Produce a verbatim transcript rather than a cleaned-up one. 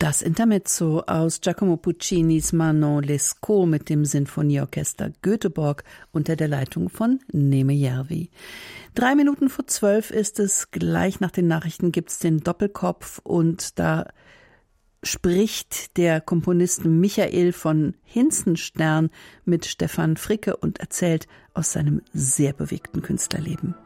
Das Intermezzo aus Giacomo Puccinis Manon Lescaut mit dem Sinfonieorchester Göteborg unter der Leitung von Neeme Järvi. Drei Minuten vor zwölf ist es, gleich nach den Nachrichten gibt's den Doppelkopf und da spricht der Komponist Michael von Hinzenstern mit Stefan Fricke und erzählt aus seinem sehr bewegten Künstlerleben.